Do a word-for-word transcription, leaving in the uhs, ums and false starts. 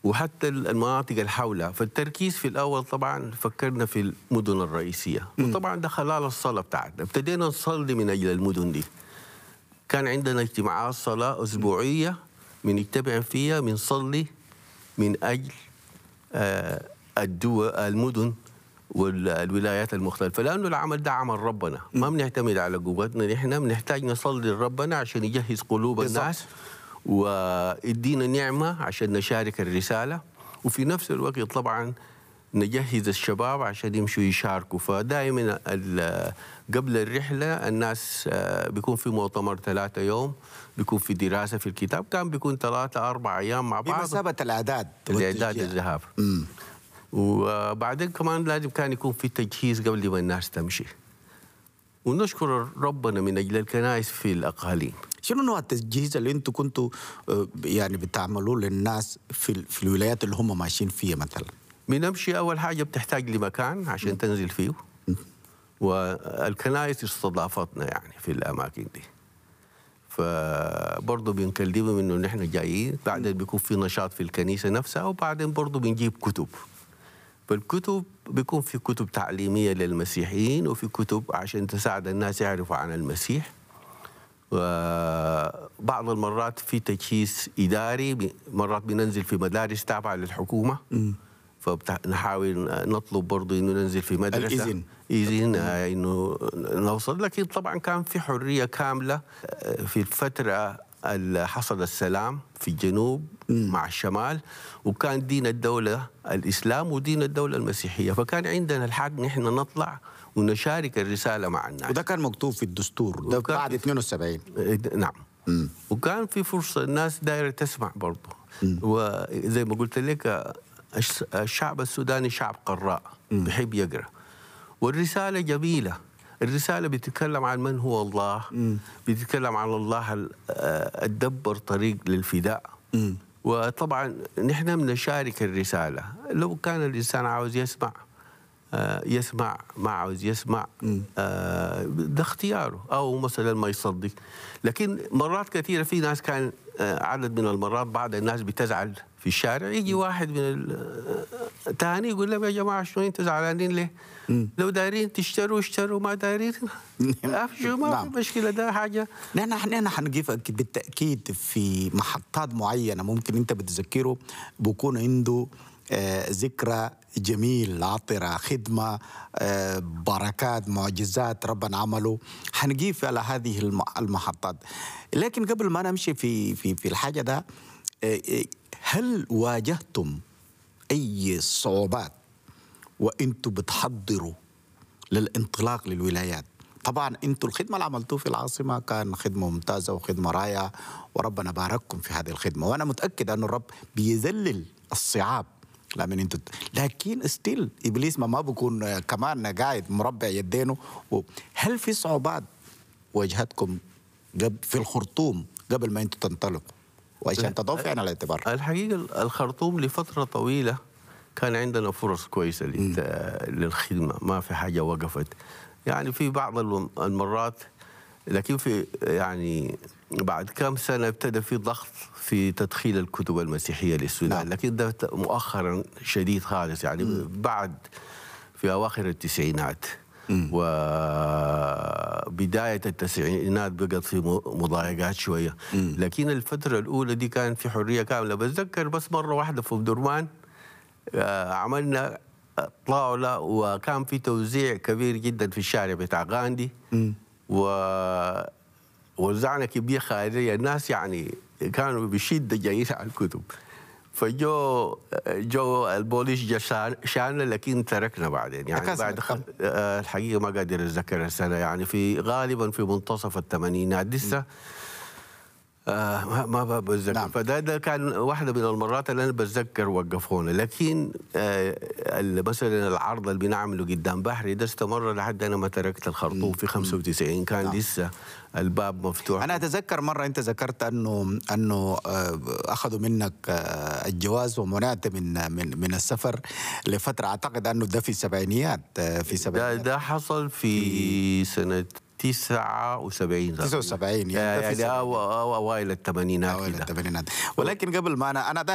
وحتى المناطق اللي حولها. فالتركيز في الأول طبعا فكرنا في المدن الرئيسية، وطبعا ده خلال الصلاة بتاعتنا ابتدينا نصلي من أجل المدن دي. كان عندنا اجتماعات صلاة أسبوعية بنجتمع فيها بنصلي من أجل آه الدول المدن والولايات المختلفة، لأنه العمل ده عمل ربنا، ما بنعتمد على قوتنا نحن، بنحتاج نصلي لربنا عشان يجهز قلوب الناس ويدينا نعمة عشان نشارك الرسالة، وفي نفس الوقت طبعا نجهز الشباب عشان يمشوا يشاركوا. فدائما قبل الرحلة الناس بيكون في مؤتمر ثلاثة يوم، بيكون في دراسة في الكتاب، كان بيكون ثلاثة أربع أيام مع بعض بمثابة الإعداد الإعداد الذهاب. وبعدين كمان لازم كان يكون في تجهيز قبل ما الناس تمشي. ونشكر ربنا من أجل الكنائس في الأقاليم. شنو نوع التجهيز اللي انتم كنتوا يعني بتعملوه للناس في في الولايات اللي هم ماشيين فيها مثلا؟ بنمشي أول حاجة بتحتاج لمكان عشان م. تنزل فيه، والكنائس استضافتنا يعني في الأماكن دي، فبرضه بنكلمهم إنه نحن جايين. بعدين بيكون في نشاط في الكنيسة نفسها، وبعدين برضه بنجيب كتب. فالكتب بيكون في كتب تعليمية للمسيحيين، وفي كتب عشان تساعد الناس يعرفوا عن المسيح. وبعض المرات في تجهيز إداري، مرات بننزل في مدارس تابعة للحكومة، فنحاول نطلب برضو إنه ننزل في مدرسة الإذن إذن إنه نوصل. لكن طبعا كان في حرية كاملة في الفترة اللي حصل السلام في الجنوب م. مع الشمال، وكان دين الدولة الإسلام ودين الدولة المسيحية، فكان عندنا الحق نحن نطلع ونشارك الرسالة مع الناس. وده كان مكتوب في الدستور ده بعد اثنين وسبعين. نعم. م. وكان في فرصة الناس دايرة تسمع برضه. م. وزي ما قلت لك الشعب السوداني شعب قراء بحب يقرأ، والرسالة جميلة. الرسالة بتتكلم عن من هو الله، م. بتتكلم عن الله الدبر طريق للفداء. م. وطبعا نحن بنشارك الرسالة. لو كان الإنسان عاوز يسمع يسمع، ما عاوز يسمع ده اختياره، أو مثلا ما يصدق. لكن مرات كثيرة في ناس كان عدد من المرات بعض الناس بتزعل في الشارع، يجي واحد من الثاني يقول لهم يا جماعة شنو انتوا زعلانين ليه؟ م. لو دايرين تشتروا اشتروا، ما دايرين افشوا، ما نعم. في مشكلة. ده حاجة نحن نحن حنقف بالتأكيد في محطات معينة ممكن انت بتذكره بكون عنده آه ذكرى جميل عطرة، خدمة، آه بركات، معجزات ربنا عمله. حنقيف على هذه المحطات. لكن قبل ما نمشي في في في الحاجة ده، آه هل واجهتم أي صعوبات وانتم بتحضروا للانطلاق للولايات؟ طبعا انتم الخدمة اللي عملتوه في العاصمة كان خدمة ممتازة وخدمة رائعة، وربنا بارككم في هذه الخدمة، وانا متأكد أن الرب بيذلل الصعاب لمن انتم، لكن ستيل ابليس ما ما بكون كمان قاعد مربع يدينه. هل في صعوبات واجهتكم في الخرطوم قبل ما انتم تنطلقوا وعشان تضعوا في عين الاعتبار؟ الحقيقة الخرطوم لفترة طويلة كان عندنا فرص كويسة للخدمة، ما في حاجة وقفت يعني في بعض المرات. لكن في يعني بعد كم سنة ابتدى في ضغط في تدخيل الكتب المسيحية للسودان. نعم. لكن ده مؤخرا شديد خالص يعني م. بعد في أواخر التسعينات م. وبداية التسعينات بقت في مضايقات شوية م. لكن الفترة الأولى دي كان في حرية كاملة. بتذكر بس مرة واحدة في درمان عملنا طاولة وكان في توزيع كبير جدا في الشارع بتاع غاندي، ووزعنا كمية خيالية. الناس يعني كانوا بشدة جايين على الكتب، فجو جو البوليس جا شاننا، لكن تركنا بعدين يعني بعد خ... الحقيقة ما قادر أتذكر السنة، يعني في غالبا في منتصف الثمانينات لسه آه ما بتذكر. نعم. فده ده كان واحدة من المرات اللي أنا بتذكر وقفونا. لكن آه مثلا العرض اللي بنعمله قدام بحري ده استمر لحد أنا ما تركت الخرطوم في خمسة وتسعين. كان نعم. لسه الباب مفتوح. أنا أتذكر مرة أنت ذكرت أنه أنه أخذوا منك الجواز ومنعت من من من السفر لفترة. أعتقد أنه ده في السبعينيات في سبعينيات. ده, ده حصل في سنة تسعة وسبعين تسعة وسبعين يعني, يعني أو أو أوائل الثمانينات. أوائل الثمانينات. ولكن قبل ما أنا أنا